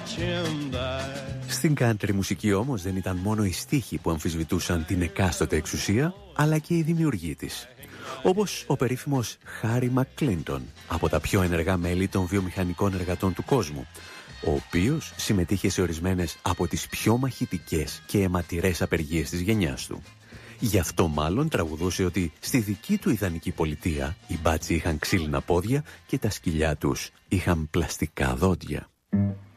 Στην country μουσική όμως δεν ήταν μόνο οι στίχοι που αμφισβητούσαν την εκάστοτε εξουσία, αλλά και οι δημιουργοί της. Όπως ο περίφημος Χάρι Μακκλίντον, από τα πιο ενεργά μέλη των βιομηχανικών εργατών του κόσμου, ο οποίος συμμετείχε σε ορισμένες από τις πιο μαχητικές και αιματηρές απεργίες της γενιάς του. Γι' αυτό μάλλον τραγουδούσε ότι στη δική του ιδανική πολιτεία οι μπάτσοι είχαν ξύλινα πόδια και τα σκυλιά τους είχαν πλαστικά δόντια.